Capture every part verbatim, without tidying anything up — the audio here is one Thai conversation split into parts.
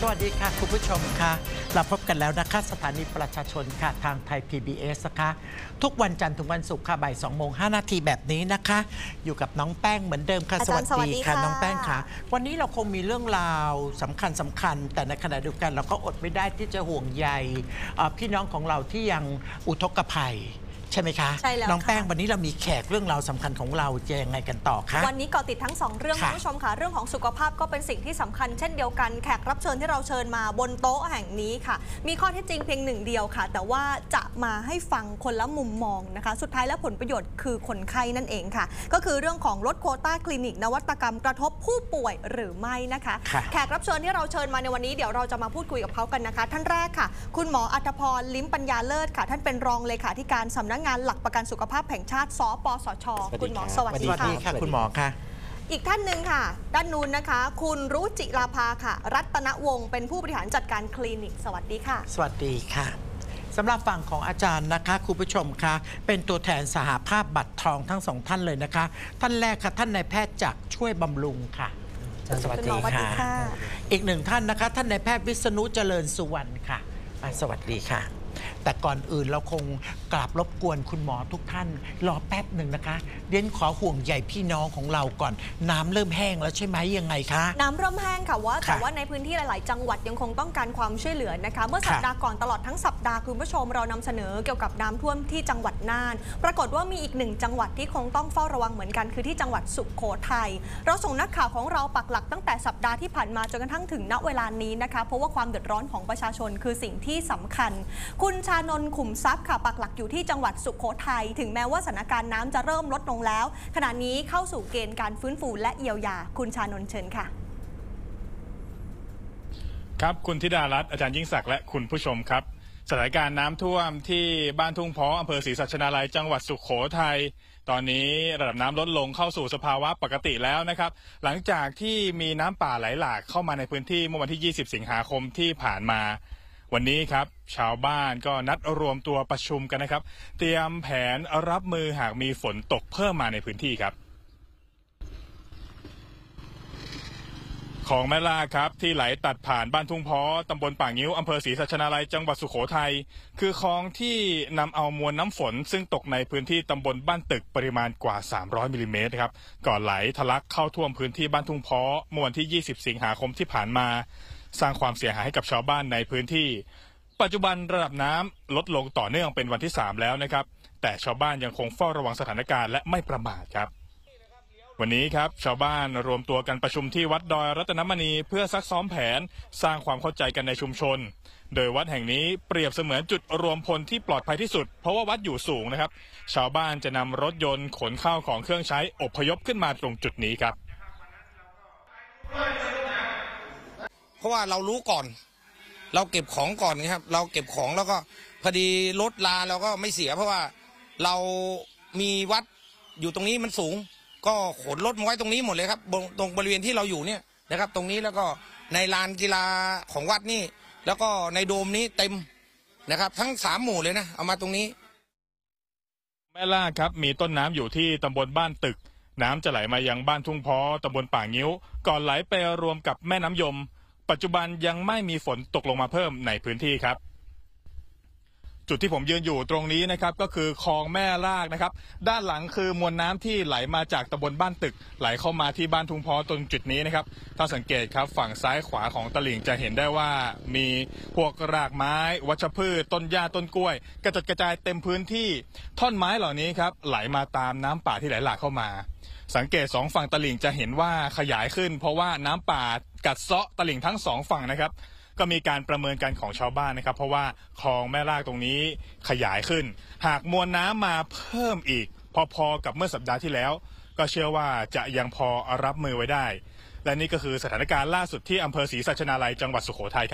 วัสดีค่ะคุณผู้ชมค่ะเราพบกันแล้วนะคะสถานีประชาชนค่ะทางไทย พี บี เอส นะคะทุกวันจันทร์ถึงวันศุกร์ค่ะบ่ายสองโมงห้านาทีแบบนี้นะคะอยู่กับน้องแป้งเหมือนเดิมค่ะสวัสดีค่ะน้องแป้งค่ะวันนี้เราคงมีเรื่องราวสำคัญสำคัญแต่ในขณะเดียวกันเราก็อดไม่ได้ที่จะห่วงใยพี่น้องของเราที่ยังอุทกภัยใช่ไหมคะใช่แล้วน้องแป้งวันนี้เรามีแขกเรื่องราวสำคัญของเราจะยังไงกันต่อคะวันนี้เกาะติดทั้งสองเรื่องคุณผู้ชมค่ะเรื่องของสุขภาพก็เป็นสิ่งที่สำคัญเช่นเดียวกันแขกรับเชิญที่เราเชิญมาบนโต๊ะแห่งนี้ค่ะมีข้อเท็จจริงเพียงหนึ่งเดียวค่ะแต่ว่าจะมาให้ฟังคนละมุมมองนะคะสุดท้ายแล้วผลประโยชน์คือคนไข้นั่นเองค่ะก็คือเรื่องของลดโควต้าคลินิกนวัตกรรมกระทบผู้ป่วยหรือไม่นะคะแขกรับเชิญที่เราเชิญมาในวันนี้เดี๋ยวเราจะมาพูดคุยกับเขากันนะคะท่านแรกค่ะคุณหมออัธพรลิ้มปัญญาเลิศค่ะท่านเป็นรองเลขาธิการสำนักงานหลักประกันสุขภาพแห่งชาติสปสช.คุณหมอสวัสดีค่ะคุณหมอค่ะอีกท่านหนึ่งค่ะด้านนู้นนะคะคุณรุจิราภาค่ะรัตนวงศ์เป็นผู้บริหารจัดการคลินิกสวัสดีค่ะสวัสดีค่ะสำหรับฝั่งของอาจารย์นะคะคุณผู้ชมคะเป็นตัวแทนสหภาพบัตรทองทั้งสองท่านเลยนะคะท่านแรกค่ะท่านนายแพทย์จักรช่วยบำรุงค่ะสวัสดีค่ะอีกหนึ่งท่านนะคะท่านนายแพทย์วิษณุเจริญสุวรรณค่ะสวัสดีค่ะแต่ก่อนอื่นเราคงกราบรบกวนคุณหมอทุกท่านรอแป๊บหนึ่งนะคะเรียนขอห่วงใยพี่น้องของเราก่อนน้ำเริ่มแห้งแล้วใช่ไหมยังไงคะน้ำเริ่มแห้งค่ะว่าแต่ว่าในพื้นที่หลายๆจังหวัดยังคงต้องการความช่วยเหลือนะคะเมื่อสัปดาห์ก่อนตลอดทั้งสัปดาห์คุณผู้ชมเรานำเสนอเกี่ยวกับน้ำท่วมที่จังหวัดน่านปรากฏว่ามีอีกหนึ่งจังหวัดที่คงต้องเฝ้าระวังเหมือนกันคือที่จังหวัดสุโขทัยเราส่งนักข่าวของเราปักหลักตั้งแต่สัปดาห์ที่ผ่านมาจนกระทั่งถึงณเวลานี้นะคะเพราะว่าความเดือดร้อนของประชาชนคือสิ่งที่สำคัญคุณชานนท์ขุมทรัพย์ค่ะปักหลักอยู่ที่จังหวัดสุโขทัยถึงแม้ว่าสถานการณ์น้ำจะเริ่มลดลงแล้วขณะนี้เข้าสู่เกณฑ์การฟื้นฟูและเยียวยาคุณชานนท์เชิญค่ะครับคุณธิดารัตน์อาจารย์ยิ่งศักดิ์และคุณผู้ชมครับสถานการณ์น้ำท่วมที่บ้านทุ่งเพาะอำเภอศรีสัชนาลัยจังหวัดสุโขทัยตอนนี้ระดับน้ำลดลงเข้าสู่สภาวะปกติแล้วนะครับหลังจากที่มีน้ำป่าไหลหลากเข้ามาในพื้นที่เมื่อวันที่ยี่สิบสิงหาคมที่ผ่านมาวันนี้ครับชาวบ้านก็นัดรวมตัวประชุมกันนะครับเตรียมแผนรับมือหากมีฝนตกเพิ่มมาในพื้นที่ครับของแม่ลาครับที่ไหลตัดผ่านบ้านทุ่งเพาะตำบลป่างิ้วอำเภอศรีสัชนาลัยจังหวัดสุโขทัยคือคลองที่นำเอามวลน้ำฝนซึ่งตกในพื้นที่ตำบลบ้านตึกปริมาณกว่าสามร้อยมิลลิเมตรครับก่อนไหลทะลักเข้าท่วมพื้นที่บ้านทุ่งเพาะเมื่อวันที่ยี่สิบสิงหาคมที่ผ่านมาสร้างความเสียหายให้กับชาวบ้านในพื้นที่ปัจจุบันระดับน้ำลดลงต่อเนื่องเป็นวันที่สามแล้วนะครับแต่ชาวบ้านยังคงเฝ้าระวังสถานการณ์และไม่ประมาทครับวันนี้ครับชาวบ้านรวมตัวกันประชุมที่วัดดอยรัตนมณีเพื่อซักซ้อมแผนสร้างความเข้าใจกันในชุมชนโดยวัดแห่งนี้เปรียบเสมือนจุดรวมพลที่ปลอดภัยที่สุดเพราะว่าวัดอยู่สูงนะครับชาวบ้านจะนำรถยนต์ขนข้าวของเครื่องใช้อพยพขึ้นมาตรงจุดนี้ครับเพราะว่าเรารู้ก่อนเราเก็บของก่อนนะครับเราเก็บของแล้วก็พอดีรถลาเราก็ไม่เสียเพราะว่าเรามีวัดอยู่ตรงนี้มันสูงก็ขนรถมาไว้ตรงนี้หมดเลยครับตรงบริเวณที่เราอยู่เนี่ยนะครับตรงนี้แล้วก็ในลานกีฬาของวัดนี่แล้วก็ในโดมนี้เต็มนะครับทั้งสามหมู่เลยนะเอามาตรงนี้แม่ล่าครับมีต้นน้ำอยู่ที่ตำบลบ้านตึกน้ำจะไหลมายังบ้านทุ่งเพาะตำบลป่างิ้วก่อนไหลไปรวมกับแม่น้ำยมปัจจุบันยังไม่มีฝนตกลงมาเพิ่มในพื้นที่ครับจุดที่ผมยืนอยู่ตรงนี้นะครับก็คือคลองแม่ลากนะครับด้านหลังคือมวลน้ำที่ไหลมาจากตำบลบ้านตึกไหลเข้ามาที่บ้านทุ่งเพาะตรงจุดนี้นะครับถ้าสังเกตครับฝั่งซ้ายขวาของตลิ่งจะเห็นได้ว่ามีพวกรากไม้วัชพืชต้นหญ้าต้นกล้วยกระจัดกระจายเต็มพื้นที่ท่อนไม้เหล่านี้ครับไหลมาตามน้ำป่าที่ไหลหลากเข้ามาสังเกตสองฝั่งตลิ่งจะเห็นว่าขยายขึ้นเพราะว่าน้ำป่ากัดเซาะตลิ่งทั้งสองฝั่งนะครับก็มีการประเมินกันของชาวบ้านนะครับเพราะว่าคลองแม่ลากตรงนี้ขยายขึ้นหากมวลน้ำมาเพิ่มอีกพอๆกับเมื่อสัปดาห์ที่แล้วก็เชื่อว่าจะยังพอรับมือไว้ได้และนี่ก็คือสถานการณ์ล่าสุดที่อำเภอศรีสัชนาลัยจังหวัดสุโขทัยครับ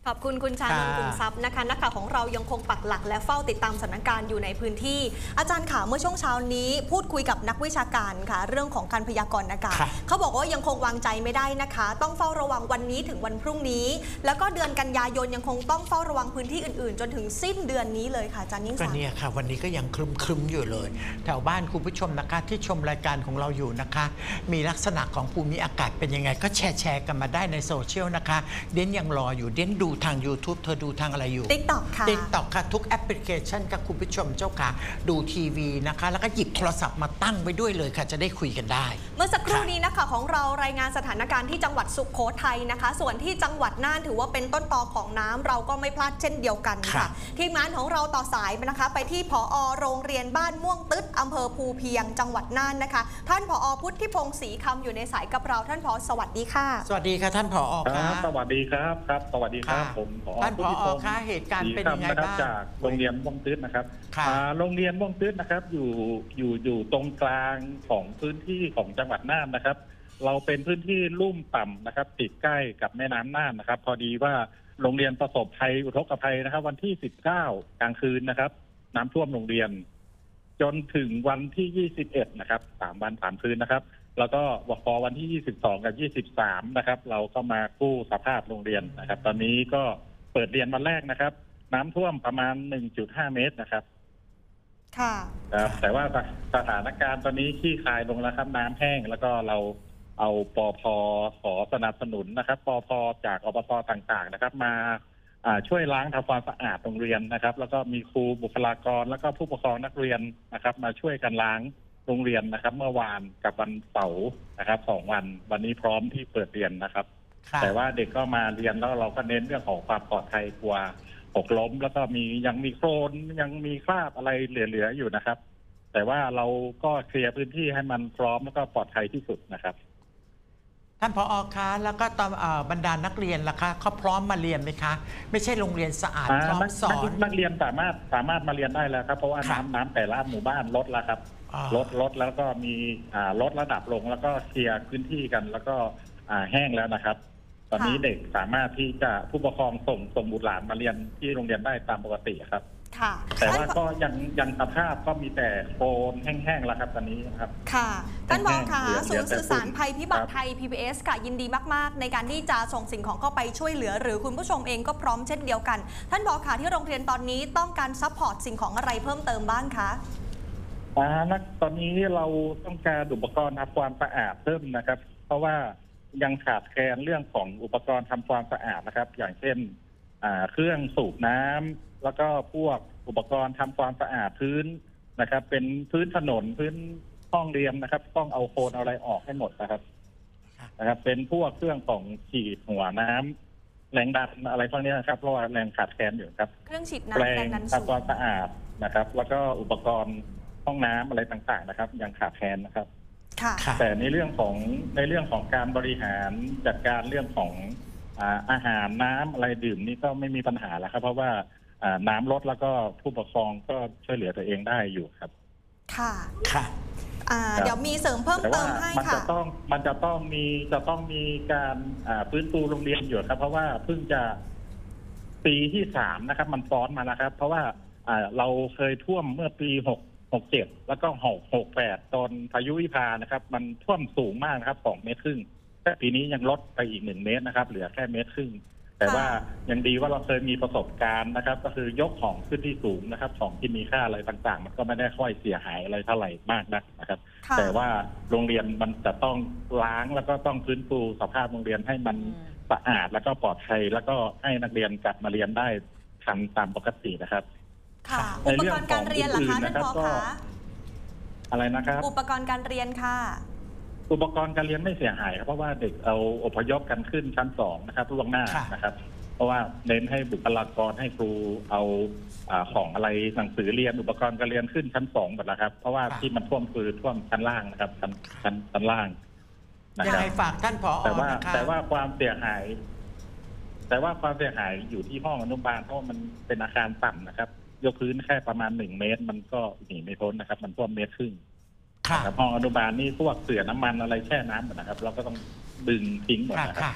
ขอบคุณคุณชานนท์กลุ่มทรัพย์นะคะนักข่าวของเรายังคงปักหลักและเฝ้าติดตามสถานการณ์อยู่ในพื้นที่อาจารย์ค่ะเมื่อช่วงเช้านี้พูดคุยกับนักวิชาการค่ะเรื่องของการพยากรณ์อากาศเขาบอกว่ายังคงวางใจไม่ได้นะคะต้องเฝ้าระวังวันนี้ถึงวันพรุ่งนี้แล้วก็เดือนกันยายนยังคงต้องเฝ้าระวังพื้นที่อื่นๆจนถึงสิ้นเดือนนี้เลยค่ะอาจารย์ยิ่งศักดิ์ก็เนี่ยค่ะวันนี้ก็ยังครึมๆอยู่เลยแถวบ้านคุณผู้ชมนะคะที่ชมรายการของเราอยู่นะคะมีลักษณะของภูมิอากาศเป็นยังไงก็แชร์แชร์กันมาได้ในโซเชียลนะคะเด่นยังรออยู่เด่นดูทาง YouTube เธอดูทางอะไรอยู่ TikTok ค่ะ TikTok ค่ะทุกแอปพลิเคชันค่ะคุณผู้ชมเจ้าค่ะดูทีวีนะคะแล้วก็หยิบโทรศัพท์มาตั้งไว้ด้วยเลยค่ะจะได้คุยกันได้เมื่อสักครู่นี้นะคะของเรารายงานสถานการณ์ที่จังหวัดสุโขทัยนะคะส่วนที่จังหวัดน่านถือว่าเป็นต้นตอของน้ำเราก็ไม่พลาดเช่นเดียวกันค่ะทีมงานของเราต่อสายนะคะไปที่ผอ.โรงเรียนบ้านม่วงตึ๊ดอำเภอภูเพียงจังหวัดน่านนะคะท่านผอ.พุทธิพงศ์ศรีคำอยู่ในสายกับเราท่านผอ.สวัสดีค่ะสวัสดีค่ะท่านผอ.ค่ะสวัสดีครับครับสวัสดีครับผมผอ. ท่านผอ.ค่ะเหตุการณ์เป็นยังไงบ้างจากโรงเรียนม่วงตึ๊ดนะครับโรงเรียนม่วงตึ๊ดนะครับอยู่อยู่อยู่ตรงกลางของพื้นที่ของจังหวัดน่านนะครับเราเป็นพื้นที่ลุ่มต่ำนะครับติดใกล้กับแม่น้ำน่านนะครับพอดีว่าโรงเรียนประสบภัยอุทกภัยนะครับวันที่สิบเก้ากลางคืนนะครับน้ำท่วมโรงเรียนจนถึงวันที่ยี่สิบเอ็ดนะครับสามวันสามคืนนะครับแล้วก็พอวันที่ยี่สิบสองกับยี่สิบสามนะครับเราก็มากู้สภาพโรงเรียนนะครับตอนนี้ก็เปิดเรียนวันแรกนะครับน้ำท่วมประมาณ หนึ่งจุดห้า เมตรนะครับค่ะครับแต่ว่าสถานการณ์ตอนนี้คลี่คลายลงแล้วครับน้ำแห้งแล้วก็เราเอาปภ.ขอสนับสนุนนะครับปภ.จากอบต.ต่างๆนะครับมาช่วยล้างทำความสะอาดโรงเรียนนะครับแล้วก็มีครูบุคลากรแล้วก็ผู้ปกครองนักเรียนนะครับมาช่วยกันล้างโรงเรียนนะครับเมื่อวานกับวันเสาร์นะครับสองวันวันนี้พร้อมที่เปิดเรียนนะครับแต่ว่าเด็กก็มาเรียนแล้วเราก็เน้นเรื่องของความปลอดภัยกลัวหกล้มแล้วก็มียังมีโคลนยังมีคราบอะไรเหลือๆอยู่นะครับแต่ว่าเราก็เคลียร์พื้นที่ให้มันพร้อมแล้วก็ปลอดภัยที่สุดนะครับท่านผอ.คะแล้วก็ตอนบรรดานักเรียนล่ะคะเขาพร้อมมาเรียนไหมคะไม่ใช่โรงเรียนสะอาดพร้อมสอนนักเรียนสามารถสามารถมาเรียนได้แล้วครับเพราะว่าน้ำน้ำแต่ละหมู่บ้านลดแล้วครับลดลดแล้วก็มีลดระดับลงแล้วก็เคลียร์พื้นที่กันแล้วก็แห้งแล้วนะครับตอนนี้เด็กสามารถที่จะผู้ปกครองส่งส่งบุตรหลานมาเรียนที่โรงเรียนได้ตามปกติครับแต่ว่าก็ยังยังสภาพก็มีแต่โคลนแห้งๆแล้วครับตอนนี้ครับค่ะท่านผอ.ค่ะศูนย์สื่อสารภัยพิบัติไทย พี บี เอส ค่ะยินดีมากๆในการที่จะส่งสิ่งของเข้าไปช่วยเหลือหรือคุณผู้ชมเองก็พร้อมเช่นเดียวกันท่านผอ.ค่ะที่โรงเรียนตอนนี้ต้องการซัพพอร์ตสิ่งของอะไรเพิ่มเติมบ้างคะอ่านักตอนนี้เราต้องการอุปกรณ์ทำความสะอาดเพิ่มนะครับเพราะว่ายังขาดแคลนเรื่องของอุปกรณ์ทำความสะอาดนะครับอย่างเช่นเครื่องสูบน้ำแล้วก็พวกอุปกรณ์ทำความสะอาดพื้นนะครับเป็นพื้นถนนพื้นห้องเรียนนะครับต้องเอาโคลนเอาอะไรออกให้หมดนะครับนะครับเป็นพวกเครื่องของฉีดหัวน้ำแรงดันอะไรพวกนี้นะครับเพราะว่าแรงขาดแคลนอยู่ครับเครื่องฉีดน้ำแปรงทำความสะอาดนะครับแล้วก็อุปกรณ์ห้องน้ำอะไรต่างๆนะครับยังขาดแคลนนะครับแต่ในเรื่องของในเรื่องของการบริหารจัดการเรื่องของอาหารน้ำอะไรดื่มนี่ก็ไม่มีปัญหาแล้วครับเพราะว่าน้ำลดแล้วก็ผู้ปกครองก็ช่วยเหลือตัวเองได้อยู่ครับค่ะค่ะเดี๋ยวมีเสริมเพิ่มเติมให้ค่ะมันจะต้องมันจะต้องมีจะต้องมีการฟื้นฟูโรงเรียนอยู่ครับเพราะว่าเพิ่งจะปีที่สามนะครับมันซ้อนมาแล้วครับเพราะว่าเราเคยท่วมเมื่อปีหกหกเจ็ดแล้วก็หกหกแปดตอนพายุวิภานะครับมันท่วมสูงมากนะครับสองเมตรครึ่งแต่ปีนี้ยังลดไปอีกหนึ่งเมตรนะครับเหลือแค่เมตรครึ่งแต่ว่ายังดีว่าเราเคยมีประสบการณ์นะครับก็คือยกของขึ้นที่สูงนะครับของที่มีค่าอะไรต่างๆมันก็ไม่ได้ค่อยเสียหายอะไรเท่าไหร่มากนักนะครับแต่ว่าโรงเรียนมันจะต้องล้างแล้วก็ต้องฟื้นฟูสภาพโรงเรียนให้มันสะอาดแล้วก็ปลอดภัยแล้วก็ให้นักเรียนกลับมาเรียนได้ทันตามปกตินะครับค่ะอุปกรณ์การเรียนล่ะคะท่านผอ.คะอะไรนะครับอุปกรณ์การเรียนค่ะอุปกรณ์การเรียนไม่เสียหายครับเพราะว่าเด็กเอาอพยพกันขึ้นชั้นสองนะครับล่วงหน้านะครับเพราะว่าเน้นให้บุคลากรให้ครูเอาของอะไรหนังสือเรียนอุปกรณ์การเรียนขึ้นชั้นสองหมดแล้วครับเพราะว่าที่มันท่วมคือท่วมชั้นล่างนะครับชั้นชั้นชั้นล่างนะครับฝากท่านผอ. แต่ว่าแต่ว่าความเสียหายแต่ว่าความเสียหายอยู่ที่ห้องอนุบาลเพราะมันเป็นอาคารต่ำนะครับยกพื้นแค่ประมาณหนึ่งเมตรมันก็หนีไม่พ้นนะครับมันท่วมเมตรครึ่งห้องอนุบาลนี่พวกเสื่อน้ำมันอะไรแช่น้ำหมดนะครับเราก็ต้องดึงทิ้งหมดนะครับเพ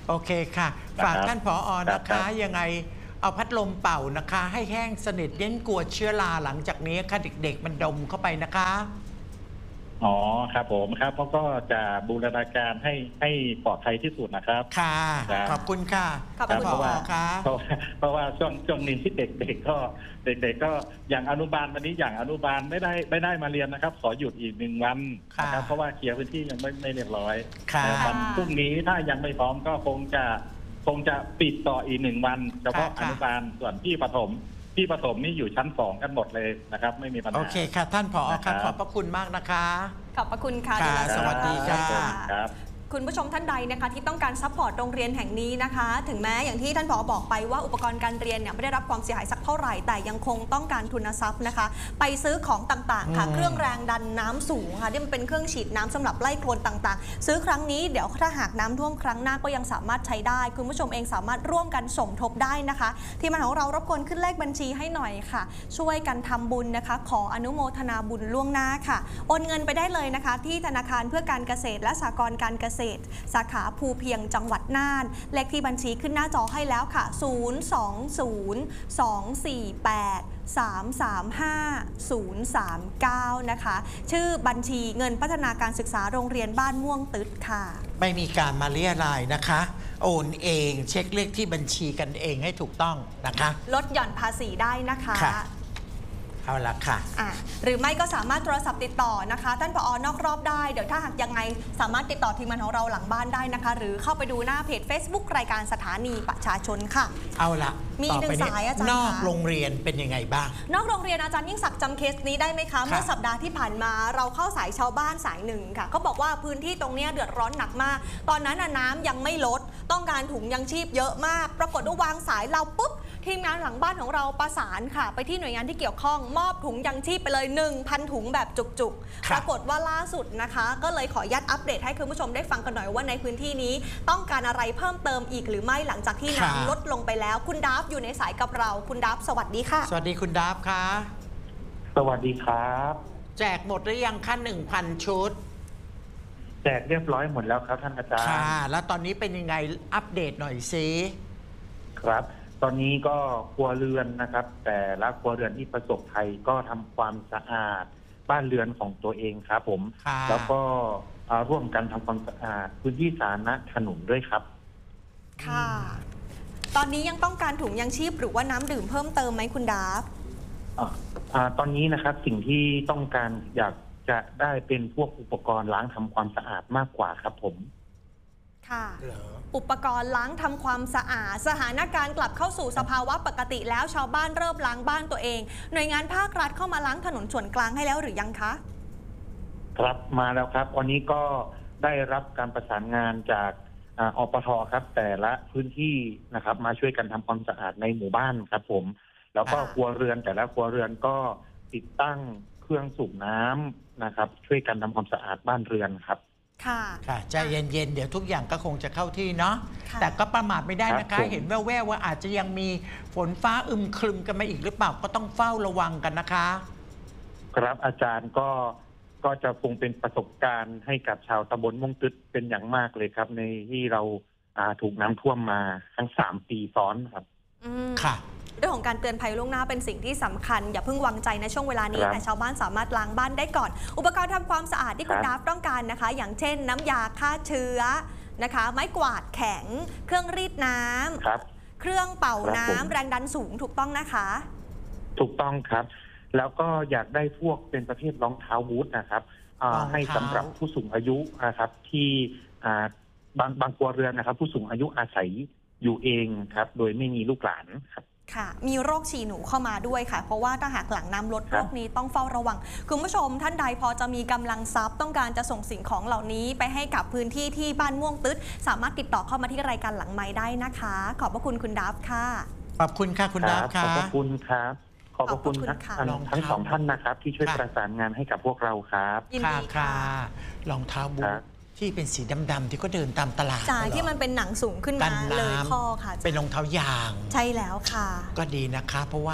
โอเคค่ะ ฝากท่านผออนะคะยังไงเอาพัดลมเป่านะคะ ให้แห้งสนิทเย็นกลัวเชื้อราหลังจากนี้ค่ะเด็กๆมันดมเข้าไปนะคะอ๋อครับผมครับเพราะก็จะบูรณาการให้ให้ปลอดภัยที่สุดนะครับค่ะครับขอบคุณค่ะขอบครับคุณเพราะว่าค่ะเพราะว่าเพราะว่าช่วงช่วงนี้ที่เด็กๆก็เด็กๆก็อย่างอนุบาลวันนี้อย่างอนุบาลไม่ได้ไม่ได้มาเรียนนะครับ ขอหยุดอีกหนึ่งวันนะครับเพราะว่าเคลียร์พื้นที่ยังไม่ไม่เรียบร้อยค่ะวันพรุ่งนี้ถ้ายังไม่พร้อมก็คงจะคงจะปิดต่ออีกหนึ่งวันเฉพาะอนุบาลส่วนพี่ประถมพี่ประถมนี่อยู่ชั้นสองกันหมดเลยนะครับไม่มีปัญหาโอเคค่ะ ท่านผอนะครัค่ะบขอบพระคุณมากนะคะขอบพระคุณค่ะค่ะดูแลสวัสดีค่ะครับคุณผู้ชมท่านใดนะคะที่ต้องการซัพพอร์ตโรงเรียนแห่งนี้นะคะ ถึงแม้อย่างที่ท่านผอบอกไปว่าอุปกรณ์การเรียนเนี่ยไม่ได้รับความเสียหายสักเท่าไหร่แต่ยังคงต้องการทุนทรัพย์นะคะ ไปซื้อของต่างๆค่ะอืมเครื่องแรงดันน้ำสูงค่ะที่มันเป็นเครื่องฉีดน้ำสำหรับไล่โคลนต่างๆ ซื้อครั้งนี้เดี๋ยวถ้าหากน้ำท่วมครั้งหน้าก็ยังสามารถใช้ได้ คุณผู้ชมเองสามารถร่วมกันสมทบได้นะคะ ทีมงานของเรารบกวนขึ้นเลขบัญชีให้หน่อยค่ะ ช่วยกันทำบุญนะคะ ขออนุโมทนาบุญล่วงหน้าค่ะโอนเงินไปได้เลยนะคะ ที่ธนาคารเพื่อการเกษตรและสหกรณ์การเกษตร สาขาภูเพียงจังหวัดน่านเลขที่บัญชีขึ้นหน้าจอให้แล้วค่ะ ศูนย์ สอง ศูนย์ สอง สี่ แปด สาม สาม ห้า ศูนย์ สาม เก้า นะคะ ชื่อบัญชีเงินพัฒนาการศึกษาโรงเรียนบ้านม่วงตึ๊ดค่ะไม่มีการมาเรียรายนะคะ โอนเองเช็คเลขที่บัญชีกันเองให้ถูกต้องนะคะลดหย่อนภาษีได้นะคะค่ะ เอาละค่ะอ่ะหรือไม่ก็สามารถโทรศัพท์ติดต่อนะคะ ท่านผอนอกรอบได้เดี๋ยวถ้าหากยังไงสามารถติดต่อทีมงานของเราหลังบ้านได้นะคะ หรือเข้าไปดูหน้าเพจ Facebook รายการสถานีประชาชนค่ะเอาละมีต่อหนึ่งไปสายอาจารย์นอกคะโรงเรียนเป็นยังไงบ้างนอกโรงเรียนอาจารย์ยิ่งศักดิ์จำเคสนี้ได้ไหมคะเมื่อสัปดาห์ที่ผ่านมาเราเข้าสายชาวบ้านสายหนึ่งค่ะเขาบอกว่าพื้นที่ตรงนี้เดือดร้อนหนักมาก ตอนนั้นน่ะน้ำยังไม่ลดต้องการถุงยังชีพเยอะมาก ปรากฏว่าวางสายเราปุ๊บทีมงานหลังบ้านของเราประสานค่ะ ไปที่หน่วยงานที่เกี่ยวข้องมอบถุงยังชีพไปเลย หนึ่งพัน ถุงแบบจุกๆครับปรากฏว่าล่าสุดนะคะ ก็เลยขออนุญาตอัปเดตให้คุณผู้ชมได้ฟังกันหน่อยว่าในพื้นที่นี้ต้องการอะไรเพิ่มเติมอีกหรือไม่หลังจากที่น้ำลดลงไปแล้วคุณดาฟอยู่ในสายกับเราคุณดาฟสวัสดีค่ะสวัสดีคุณดาบค่ะสวัสดีครับแจกหมดหรือยังคะหนึ่งพันชุดแจกเรียบร้อยหมดแล้วครับท่านอาจารย์ค่ะ แล้วตอนนี้เป็นยังไงอัปเดตหน่อยสิครับ ตอนนี้ก็ครัวเรือนนะครับ แต่ละครัวเรือนที่ประสบภัยก็ทำความสะอาดบ้านเรือนของตัวเองครับผมค่ะแล้วก็อ่าร่วมกันทำความสะอาดพื้นที่สาธารณะถนนด้วยครับค่ะ ตอนนี้ยังต้องการถุงยังชีพหรือว่าน้ำดื่มเพิ่มเติมไหมคุณดาฟอ่าอ่าตอนนี้นะครับสิ่งที่ต้องการอยากจะได้เป็นพวกอุปกรณ์ล้างทำความสะอาดมากกว่าครับผมค่ะเหรออุปกรณ์ล้างทำความสะอาด สถานการณ์กลับเข้าสู่สภาวะปกติแล้วชาวบ้านเริ่มล้างบ้านตัวเอง หน่วยงานภาครัฐเข้ามาล้างถนนส่วนกลางให้แล้วหรือยังคะครับมาแล้วครับวันนี้ก็ได้รับการประสานงานจากอ่าอปทครับ แต่ละพื้นที่นะครับ มาช่วยกันทำความสะอาดในหมู่บ้านครับผม แล้วก็อ่าครัวเรือนแต่ละครัวเรือนก็ติดตั้งเครื่องสูบน้ำนะครับ ช่วยกันทำความสะอาดบ้านเรือนครับค่ะค่ะใจเย็นๆ เดี๋ยวทุกอย่างก็คงจะเข้าที่เนาะค่ะแต่ก็ประมาทไม่ได้นะครัคะบผมเห็นแว่วๆว่าอาจจะยังมีฝนฟ้าอึมครึมกันมาอีกหรือเปล่าก็ต้องเฝ้าระวังกันนะคะครับอาจารย์ก็ก็จะคงเป็นประสบการณ์ให้กับชาวตำบลม่วงตึ๊ดเป็นอย่างมากเลยครับ ในที่เราอ่าถูกน้ำท่วมมาทั้งสามปีซ้อนครับอืมค่ะเรื่องของการเตือนภัยล่วงหน้าเป็นสิ่งที่สำคัญ อย่าเพิ่งวางใจในช่วงเวลานี้ครับแต่ชาวบ้านสามารถล้างบ้านได้ก่อน อุปกรณ์ทำความสะอาดที่คุณครับดาฟต้องการนะคะ อย่างเช่น น้ำยาฆ่าเชื้อนะคะ ไม้กวาดแข็ง เครื่องรีดน้ำครับเครื่องเป่าครับน้ำผมแรงดันสูงถูกต้องนะคะถูกต้องครับ แล้วก็อยากได้พวกเป็นประเภทรองเท้าบูทนะครับอ่ารองเท้าให้สำหรับผู้สูงอายุนะครับ ที่อ่าบางบางครัวเรือนนะครับ ผู้สูงอายุอาศัยอยู่เองครับ โดยไม่มีลูกหลานครับค่ะ มีโรคฉี่หนูเข้ามาด้วยค่ะ เพราะว่าถ้าหากหลังน้ำลดครัโรบคนี้ต้องเฝ้าระวัง คุณผู้ชมท่านใดพอจะมีกำลังทรัพย์ต้องการจะส่งสิ่งของเหล่านี้ไปให้กับพื้นที่ที่บ้านม่วงตึ๊ดสามารถติดต่อเข้ามาที่รายการหลังไม้ได้นะคะ ขอบพระคุณคุณดับค่ะขอบคุณค่ะคุณดาบขค่ะอบพระคุณครับ ขอบพระคุณขอบพระคุณค่ะทั้งทั้งสองท่านนะครับ ที่ช่วยค่ะประสานงานให้กับพวกเราครับยินค่ะดีค่ะค่ะรองเท้าบูครัทบที่เป็นสีดำๆที่ก็เดินตามตลาดจ่ายเหรอที่มันเป็นหนังสูงขึ้นกัมานน้ำเลยข้อค่ะเป็นรองเท้ายางใช่แล้วค่ะก็ดีนะคะ เพราะว่า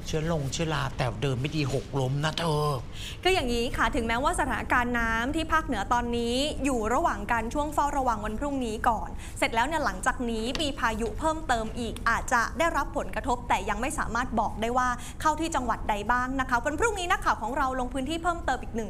เชื้อลงเชื้อราแต่เดินไม่ดีหกล้มนะเธอก็อย่างนี้ค่ะถึงแม้ว่าสถานการณ์น้ำที่ภาคเหนือตอนนี้อยู่ระหว่างการช่วงเฝ้าระวังวันพรุ่งนี้ก่อนเสร็จแล้วเนี่ยหลังจากนี้มีพายุเพิ่มเติมอีกอาจจะได้รับผลกระทบแต่ยังไม่สามารถบอกได้ว่าเข้าที่จังหวัดใดบ้างนะคะวันพรุ่งนี้นักข่าวของเราลงพื้นที่เพิ่มเติมอีกหนึ่ง